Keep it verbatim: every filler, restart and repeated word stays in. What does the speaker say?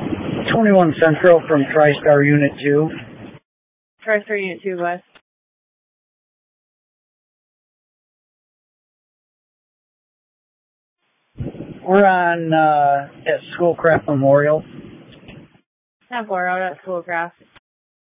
twenty-one Central from TriStar Unit two. TriStar Unit two, West. We're on uh, at Schoolcraft Memorial. ten four out at Schoolcraft.